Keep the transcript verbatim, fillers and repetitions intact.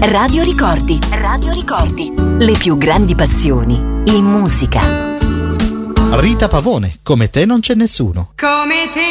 Radio Ricordi, Radio Ricordi, le più grandi passioni in musica. Rita Pavone, come te non c'è nessuno. Come te